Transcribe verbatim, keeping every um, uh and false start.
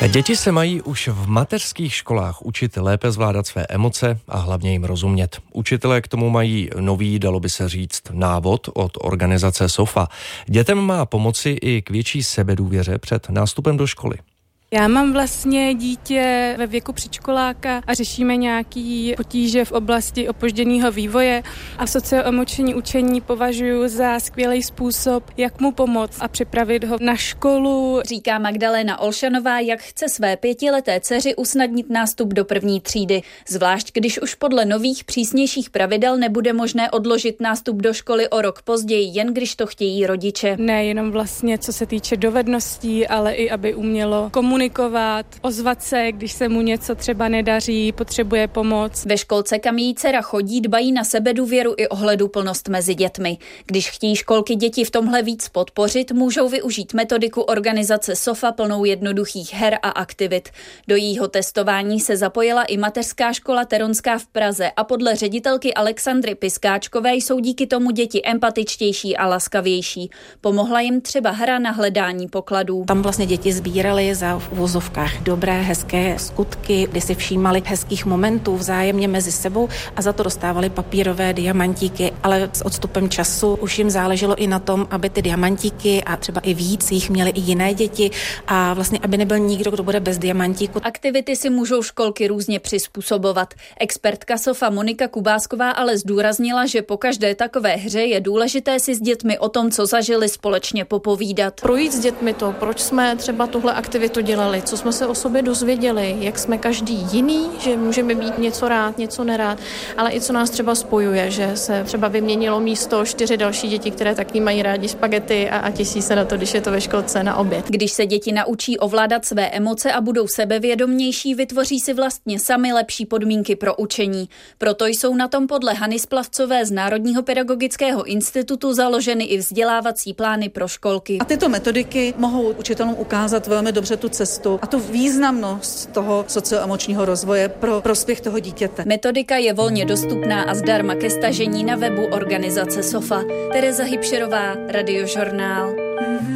Děti se mají už v mateřských školách učit lépe zvládat své emoce a hlavně jim rozumět. Učitelé k tomu mají nový, dalo by se říct, návod od organizace SOFA. Dětem má pomoci i k větší sebedůvěře před nástupem do školy. Já mám vlastně dítě ve věku předškoláka a řešíme nějaký potíže v oblasti opožděného vývoje a socioemoční učení považuji za skvělý způsob, jak mu pomoct a připravit ho na školu. Říká Magdalena Olšanová, jak chce své pětileté dceři usnadnit nástup do první třídy. Zvlášť, když už podle nových přísnějších pravidel nebude možné odložit nástup do školy o rok později, jen když to chtějí rodiče. Nejenom vlastně co se týče dovedností, ale i aby umělo komunikovat. komunikovat, ozvat se, když se mu něco třeba nedaří, potřebuje pomoc. Ve školce, kam její dcera chodí, dbají na sebedůvěru i ohleduplnost mezi dětmi. Když chtějí školky děti v tomhle víc podpořit, můžou využít metodiku organizace SOFA plnou jednoduchých her a aktivit. Do jejího testování se zapojila i mateřská škola Teronská v Praze a podle ředitelky Alexandry Piskáčkové jsou díky tomu děti empatičtější a laskavější. Pomohla jim třeba hra na hledání pokladů. Tam vlastně děti sbíraly za v uvozovkách dobré, hezké skutky, kdy si všímali hezkých momentů vzájemně mezi sebou a za to dostávali papírové diamantíky, ale s odstupem času už jim záleželo i na tom, aby ty diamantíky a třeba i víc jich měly i jiné děti a vlastně aby nebyl nikdo, kdo bude bez diamantíku. Aktivity si můžou školky různě přizpůsobovat. Expertka SOFA Monika Kubásková ale zdůraznila, že po každé takové hře je důležité si s dětmi o tom, co zažili, společně popovídat. Projít s dětmi to, proč jsme třeba tuhle aktivitu dělali, co jsme se o sobě dozvěděli, jak jsme každý jiný, že můžeme být něco rád, něco nerád, ale i co nás třeba spojuje, že se třeba vyměnilo místo čtyři další děti, které taky mají rádi špagety a, a těší se na to, když je to ve školce na oběd. Když se děti naučí ovládat své emoce a budou sebevědomější, vytvoří si vlastně sami lepší podmínky pro učení. Proto jsou na tom podle Hany Splavcové z Národního pedagogického institutu založeny i vzdělávací plány pro školky. A tyto metodiky mohou učitelům ukázat velmi dobře tu cestu a tu významnost toho socioemočního rozvoje pro prospěch toho dítěte. Metodika je volně dostupná a zdarma ke stažení na webu organizace SOFA. Tereza Hybšerová, Radiožurnál.